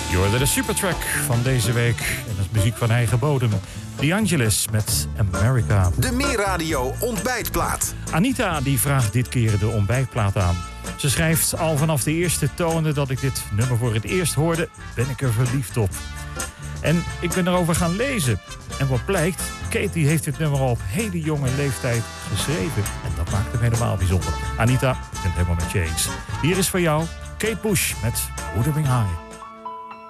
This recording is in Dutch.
Je hoorde de supertrack van deze week. En dat is muziek van eigen bodem. The Angelis met America. De Meerradio ontbijtplaat. Anita die vraagt dit keer de ontbijtplaat aan. Ze schrijft: al vanaf de eerste tonen dat ik dit nummer voor het eerst hoorde, ben ik er verliefd op. En ik ben erover gaan lezen. En wat blijkt, Katie heeft dit nummer al op hele jonge leeftijd geschreven. En dat maakt hem helemaal bijzonder. Anita, ik ben het helemaal met je eens. Hier is voor jou Kate Bush met Wuthering High.